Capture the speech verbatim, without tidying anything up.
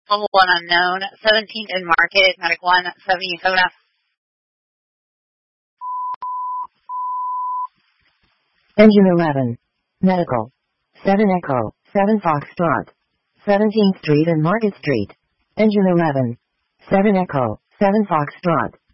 Level one unknown. seventeenth in Market, Medic one, seventy soda. Engine eleven. Medical. seven Echo, seven Foxtrot. seventeenth Street and Market Street. Engine eleven. seven Echo, seven Foxtrot.